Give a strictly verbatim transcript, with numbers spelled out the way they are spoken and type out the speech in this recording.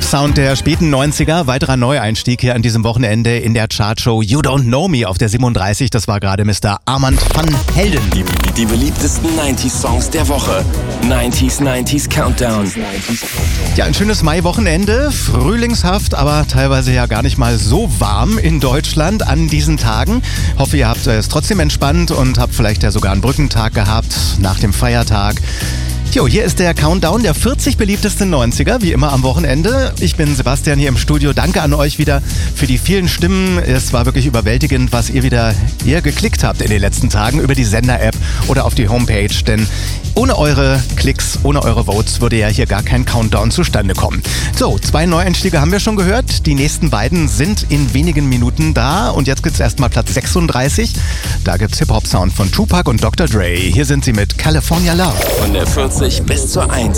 Hip-Hop-Sound der späten neunziger, weiterer Neueinstieg hier an diesem Wochenende in der Chartshow You Don't Know Me auf der siebenunddreißig. Das war gerade Mister Armand van Helden. Die, die beliebtesten neunziger-Songs der Woche. neunziger neunziger Countdown. Ja, ein schönes Mai-Wochenende. Frühlingshaft, aber teilweise ja gar nicht mal so warm in Deutschland an diesen Tagen. Hoffe, ihr habt es trotzdem entspannt und habt vielleicht ja sogar einen Brückentag gehabt nach dem Feiertag. Jo, hier ist der Countdown der vierzig beliebtesten neunziger, wie immer am Wochenende. Ich bin Sebastian hier im Studio. Danke an euch wieder für die vielen Stimmen. Es war wirklich überwältigend, was ihr wieder hier geklickt habt in den letzten Tagen über die Sender-App oder auf die Homepage. Denn ohne eure Klicks, ohne eure Votes würde ja hier gar kein Countdown zustande kommen. So, zwei Neueinstiege haben wir schon gehört. Die nächsten beiden sind in wenigen Minuten da. Und jetzt gibt's erstmal Platz sechsunddreißig. Da gibt's Hip-Hop-Sound von Tupac und Doktor Dre. Hier sind sie mit California Love. Von der vierzig bis zur eins.